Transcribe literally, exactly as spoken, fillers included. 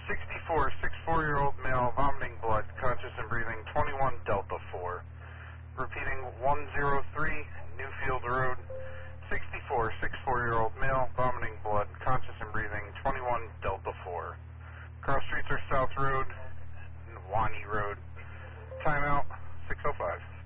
sixty-four, sixty-four-year-old male, vomiting blood, conscious and breathing, twenty-one Delta four. Repeating, one oh three Newfield Road, sixty-four, sixty-four-year-old male, vomiting blood, conscious and breathing, twenty-one Delta four. Cross streets are South Road, Wani Road. Timeout, six oh five.